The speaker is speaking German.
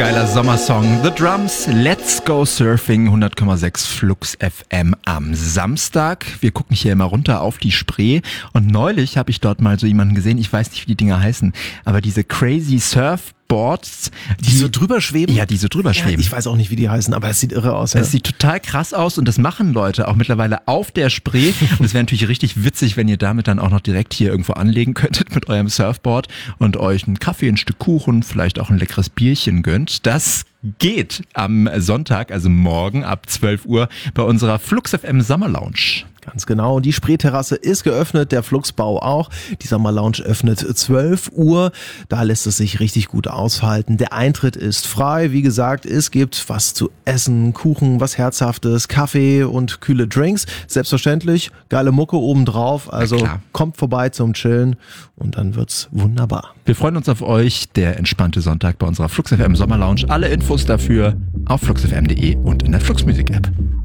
geiler Sommersong. The Drums, Let's Go Surfing, 100,6 Flux FM am Samstag. Wir gucken hier immer runter auf die Spree und neulich habe ich dort mal so jemanden gesehen, ich weiß nicht, wie die Dinger heißen, aber diese Crazy Surfboards, die so drüber schweben? Ja, die so drüber schweben. Ich weiß auch nicht, wie die heißen, aber es sieht irre aus. Es sieht total krass aus und das machen Leute auch mittlerweile auf der Spree. Und es wäre natürlich richtig witzig, wenn ihr damit dann auch noch direkt hier irgendwo anlegen könntet mit eurem Surfboard und euch einen Kaffee, ein Stück Kuchen, vielleicht auch ein leckeres Bierchen gönnt. Das geht am Sonntag, also morgen ab 12 Uhr bei unserer Flux FM Sommer Lounge. Ganz genau. Die Spreeterrasse ist geöffnet, der Fluxbau auch. Die Sommer Lounge öffnet 12 Uhr. Da lässt es sich richtig gut aushalten. Der Eintritt ist frei. Wie gesagt, es gibt was zu essen, Kuchen, was Herzhaftes, Kaffee und kühle Drinks. Selbstverständlich, geile Mucke obendrauf. Also kommt vorbei zum Chillen und dann wird's wunderbar. Wir freuen uns auf euch. Der entspannte Sonntag bei unserer Flux FM Sommer Lounge. Alle Infos dafür auf fluxfm.de und in der Flux Music App.